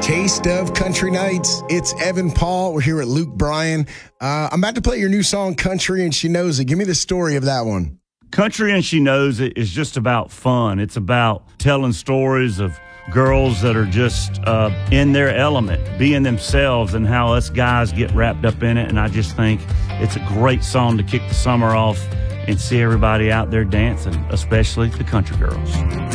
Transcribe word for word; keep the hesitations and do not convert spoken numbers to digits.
Taste of Country Nights. It's Evan Paul. We're here at Luke Bryan. Uh, I'm about to play your new song, Country and She Knows It. Give me the story of that one. Country and She Knows It is just about fun. It's about telling stories of girls that are just uh, in their element, being themselves, and how us guys get wrapped up in it. And I just think it's a great song to kick the summer off and see everybody out there dancing, especially the country girls.